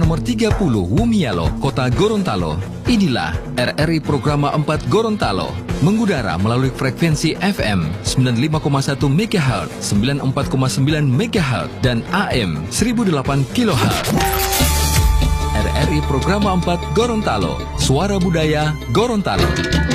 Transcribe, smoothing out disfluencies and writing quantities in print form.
nomor 30 Wumialo, Kota Gorontalo. Inilah RRI Programa 4 Gorontalo, mengudara melalui frekuensi FM 95,1 MHz, 94,9 MHz, dan AM 1008 kHz. RRI Programa 4 Gorontalo, Suara Budaya Gorontalo.